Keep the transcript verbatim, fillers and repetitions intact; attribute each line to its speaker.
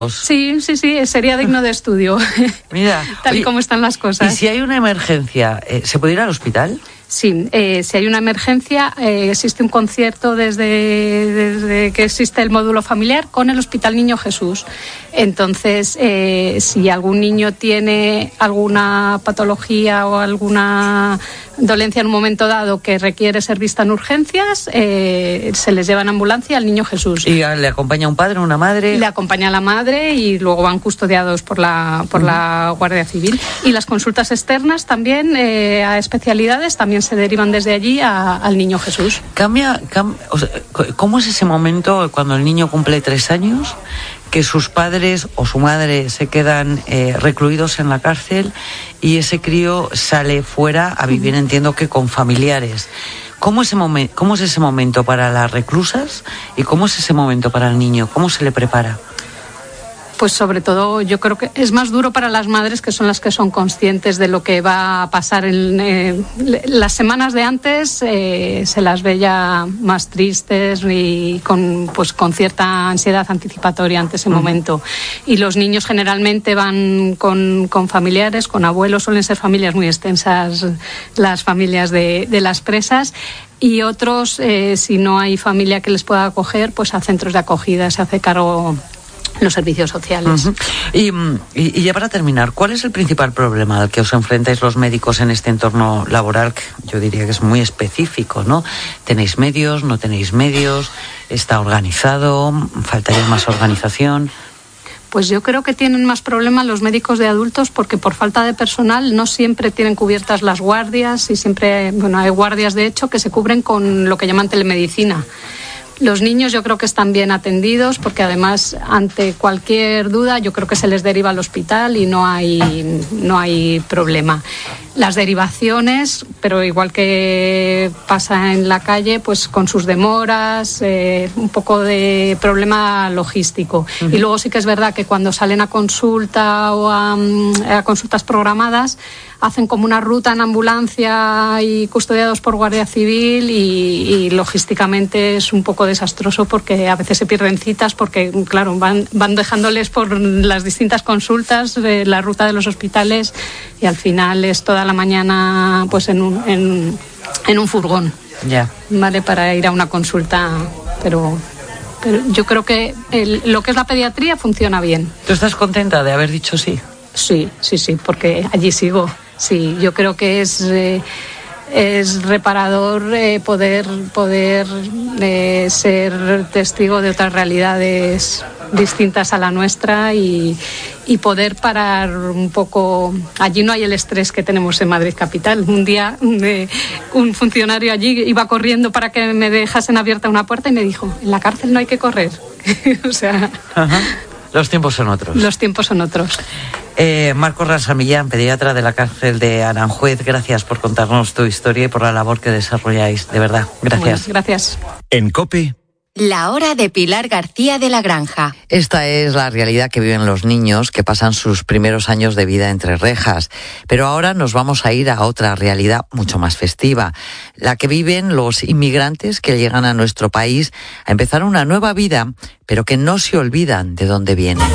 Speaker 1: Sí, sí, sí, sería digno de estudio.
Speaker 2: Mira,
Speaker 1: tal
Speaker 2: oye,
Speaker 1: y como están las cosas.
Speaker 2: ¿Y si hay una emergencia, eh, se puede ir al hospital?
Speaker 1: Sí, eh, si hay una emergencia, eh, existe un concierto desde, desde que existe el módulo familiar con el Hospital Niño Jesús. Entonces, eh, si algún niño tiene alguna patología o alguna dolencia en un momento dado que requiere ser vista en urgencias, eh, se les lleva en ambulancia al Niño Jesús.
Speaker 2: ¿Y le acompaña un padre o una madre?
Speaker 1: Le acompaña la madre y luego van custodiados por la, por uh-huh. la Guardia Civil. Y las consultas externas también, eh, a especialidades, también se derivan desde allí a, al Niño Jesús.
Speaker 2: Cambia, cambia o sea, ¿cómo es ese momento cuando el niño cumple tres años, que sus padres o su madre se quedan eh, recluidos en la cárcel y ese crío sale fuera a vivir, uh-huh. entiendo que con familiares? ¿Cómo, ese momen- ¿Cómo es ese momento para las reclusas y cómo es ese momento para el niño? ¿Cómo se le prepara?
Speaker 1: Pues sobre todo yo creo que es más duro para las madres, que son las que son conscientes de lo que va a pasar en eh, las semanas de antes. Eh, se las ve ya más tristes y con, pues, con cierta ansiedad anticipatoria ante ese uh-huh. momento. Y los niños generalmente van con, con familiares, con abuelos, suelen ser familias muy extensas las familias de, de las presas. Y otros, eh, si no hay familia que les pueda acoger, pues a centros de acogida se hace cargo los servicios sociales.
Speaker 2: Uh-huh. y, y, y ya para terminar, ¿cuál es el principal problema al que os enfrentáis los médicos en este entorno laboral? Que yo diría que es muy específico, ¿no? ¿Tenéis medios? ¿No tenéis medios? ¿Está organizado? ¿Faltaría más organización?
Speaker 1: Pues yo creo que tienen más problemas los médicos de adultos, porque por falta de personal no siempre tienen cubiertas las guardias y siempre, bueno, hay guardias de hecho que se cubren con lo que llaman telemedicina. Los niños yo creo que están bien atendidos, porque además ante cualquier duda yo creo que se les deriva al hospital y no hay, no hay problema. Las derivaciones, pero igual que pasa en la calle, pues con sus demoras, eh, un poco de problema logístico. Uh-huh. Y luego sí que es verdad que cuando salen a consulta o a, a consultas programadas, hacen como una ruta en ambulancia y custodiados por Guardia Civil y, y logísticamente es un poco desastroso, porque a veces se pierden citas porque, claro, van, van dejándoles por las distintas consultas eh, la ruta de los hospitales y al final es toda la mañana pues en un, en, en un furgón.
Speaker 2: Ya. Yeah.
Speaker 1: Vale, para ir a una consulta, pero... Pero yo creo que el, lo que es la pediatría funciona bien.
Speaker 2: ¿Tú estás contenta de haber dicho sí?
Speaker 1: Sí, sí, sí, porque allí sigo. Sí, yo creo que es eh, es reparador eh, poder poder eh, ser testigo de otras realidades distintas a la nuestra y, y poder parar un poco. Allí no hay el estrés que tenemos en Madrid capital. Un día eh, un funcionario allí iba corriendo para que me dejasen abierta una puerta y me dijo: en la cárcel no hay que correr. O sea...
Speaker 2: Ajá. Los tiempos son otros.
Speaker 1: Los tiempos son otros.
Speaker 2: Eh, Marcos Rasamillán, pediatra de la cárcel de Aranjuez, gracias por contarnos tu historia y por la labor que desarrolláis. De verdad, gracias.
Speaker 1: Bueno, gracias.
Speaker 3: En COPE.
Speaker 4: La hora de Pilar García de la Granja.
Speaker 2: Esta es la realidad que viven los niños que pasan sus primeros años de vida entre rejas. Pero ahora nos vamos a ir a otra realidad mucho más festiva, la que viven los inmigrantes que llegan a nuestro país a empezar una nueva vida, pero que no se olvidan de dónde vienen.